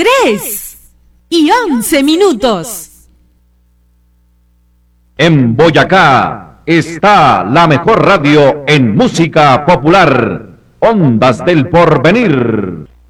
3:11. En Boyacá está la mejor radio en música popular, Ondas del Porvenir.